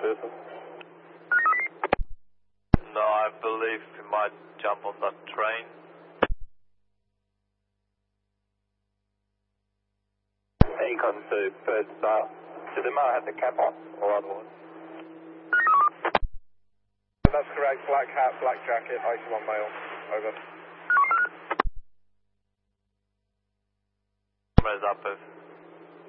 person? No, I believe he might jump on that train. Econ to first start. Did the male have the cap on or otherwise? That's correct. Black hat, black jacket, 81 male. Over. Cameras up.